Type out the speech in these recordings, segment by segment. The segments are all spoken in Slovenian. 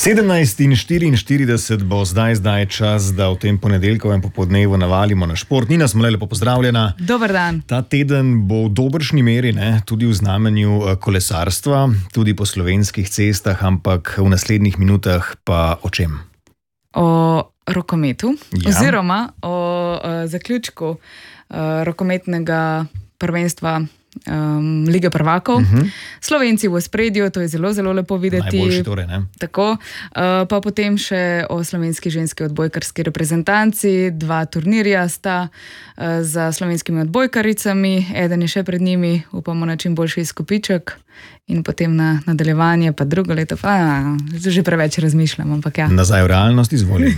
17:44 bo zdaj čas, da v tem ponedeljkovem popoldnevu navalimo na šport. Nina, smo lepo pozdravljena. Dober dan. Ta teden bo v dobršni meri, tudi v znamenju kolesarstva, tudi po slovenskih cestah, ampak v naslednjih minutah pa o čem? O rokometu, oziroma o zaključku rokometnega prvenstva Lige prvakov. Slovenci v ospredju, to je zelo, zelo lepo videti. Najboljši torej, ne? Tako. Pa potem še o slovenski ženski odbojkarski reprezentanci. 2 turnirja sta za slovenskimi odbojkaricami, eden je še pred njimi, upamo na čim boljši izkupiček. In potem na nadaljevanje, pa drugo leto, pa že preveč razmišljam, ampak ja. Nazaj v realnost, izvolim.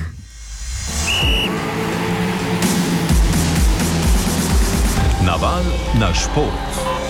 Naval na šport.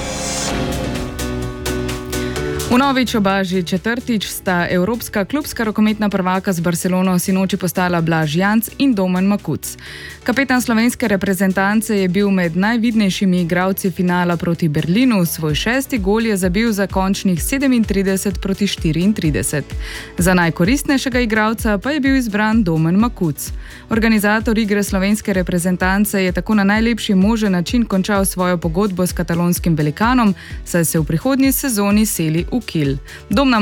Vnovič oba že četrtič sta evropska klubska rokometna prvaka z Barcelono sinoči postala Blaž Janc in Domen Makuc. Kapetan slovenske reprezentance je bil med najvidnejšimi igralci finala proti Berlinu, svoj 6. gol je zabil za končnih 37-34. Za najkoristnejšega igralca pa je bil izbran Domen Makuc. Organizator igre slovenske reprezentance je tako na najlepši možen način končal svojo pogodbo s katalonskim velikanom, saj se v prihodnji sezoni seli v Kiel.